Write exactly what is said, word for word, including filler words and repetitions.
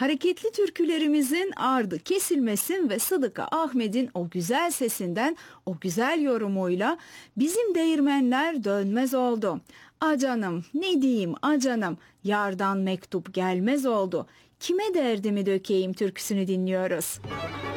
Hareketli türkülerimizin ardı kesilmesin ve Sıdıka Ahmet'in o güzel sesinden, o güzel yorumuyla bizim değirmenler dönmez oldu. Acanım ne diyeyim acanım, yardan mektup gelmez oldu. Kime derdimi dökeyim türküsünü dinliyoruz.